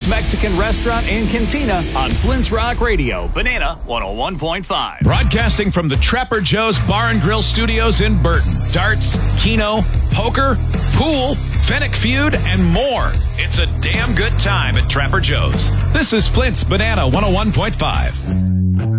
Mexican restaurant and cantina on Flint's Rock Radio, Banana 101.5. Broadcasting from the Trapper Joe's Bar and Grill Studios in Burton. Darts, Keno, poker, pool, Fennec Feud, and more. It's a damn good time at Trapper Joe's. This is Flint's Banana 101.5.